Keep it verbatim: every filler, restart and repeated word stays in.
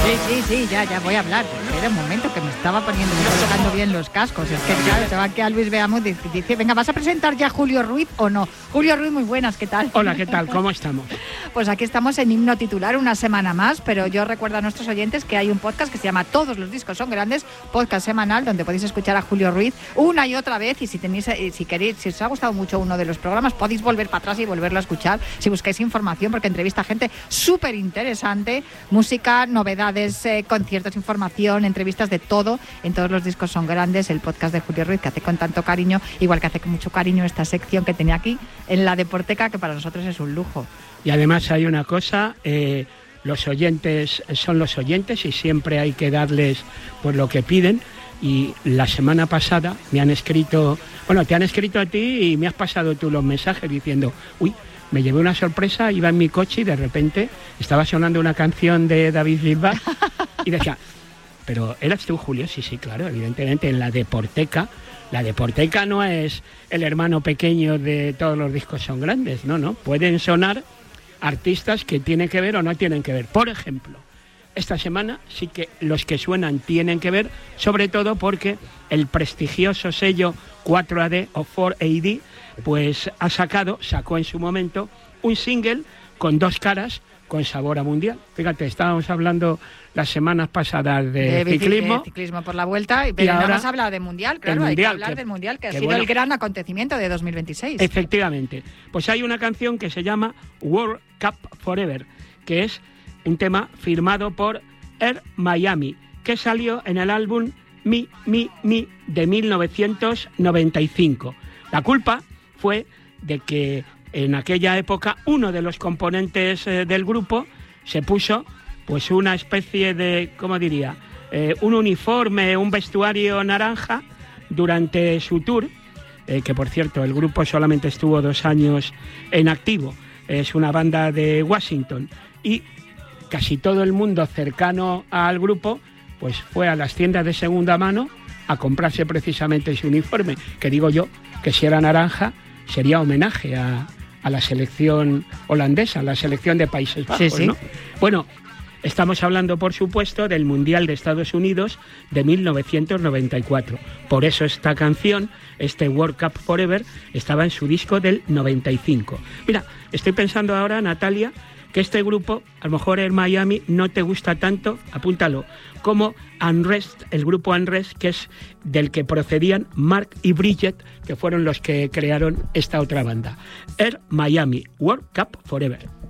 Sí, sí, sí, ya, ya voy a hablar. Espera un momento que me estaba poniendo, me estaba colocando bien los cascos. Es que claro, se va aquí a Luis Beamut y dice, venga, ¿vas a presentar ya a Julio Ruiz o no? Julio Ruiz, muy buenas, ¿qué tal? Hola, ¿qué tal? ¿Cómo estamos? Pues aquí estamos en Himno Titular una semana más, pero yo recuerdo a nuestros oyentes que hay un podcast que se llama Todos los discos son grandes, podcast semanal donde podéis escuchar a Julio Ruiz una y otra vez, y si tenéis, si queréis, si os ha gustado mucho uno de los programas, podéis volver para atrás y volverlo a escuchar si buscáis información, porque entrevista a gente súper interesante, música, novedades, eh, conciertos, información, entrevistas de todo en Todos los discos son grandes, el podcast de Julio Ruiz que hace con tanto cariño, igual que hace con mucho cariño esta sección que tenía aquí en la Deporteca, que para nosotros es un lujo. Y además hay una cosa, eh, los oyentes son los oyentes y siempre hay que darles pues lo que piden. Y la semana pasada me han escrito, bueno, te han escrito a ti y me has pasado tú los mensajes diciendo, uy, me llevé una sorpresa, iba en mi coche y de repente estaba sonando una canción de David Bisbal y decía, pero ¿eras tú, Julio? Sí, sí, claro, evidentemente en la Deporteca. La Deporteca no es el hermano pequeño de Todos los discos son grandes, no, no, pueden sonar artistas que tienen que ver o no tienen que ver. Por ejemplo, esta semana sí que los que suenan tienen que ver, sobre todo porque el prestigioso sello cuatro A D o cuatro A D pues ha sacado, sacó en su momento un single con dos caras con sabor a mundial. Fíjate, estábamos hablando las semanas pasadas de, de ciclismo. De ciclismo por la vuelta, y, pero y ahora no hemos hablado de mundial, claro, mundial, hay que hablar que, del mundial, que, que ha sido bueno, el gran acontecimiento de dos mil veintiséis. Efectivamente. Pues hay una canción que se llama World Cup Forever, que es un tema firmado por Air Miami, que salió en el álbum Mi, Mi, Mi de mil novecientos noventa y cinco. La culpa fue de que en aquella época uno de los componentes eh, del grupo se puso pues una especie de, ¿cómo diría? Eh, un uniforme, un vestuario naranja durante su tour, eh, que por cierto el grupo solamente estuvo dos años en activo. Es una banda de Washington y casi todo el mundo cercano al grupo pues fue a las tiendas de segunda mano a comprarse precisamente ese uniforme, que digo yo que si era naranja sería homenaje a, a la selección holandesa, a la selección de Países Bajos, sí, sí. ¿no? Bueno, estamos hablando, por supuesto, del Mundial de Estados Unidos de mil novecientos noventa y cuatro. Por eso esta canción, este World Cup Forever, estaba en su disco del noventa y cinco. Mira, estoy pensando ahora, Natalia, que este grupo, a lo mejor en Miami, no te gusta tanto, apúntalo, como Unrest, el grupo Unrest, que es del que procedían Mark y Bridget, que fueron los que crearon esta otra banda. Air Miami, World Cup Forever.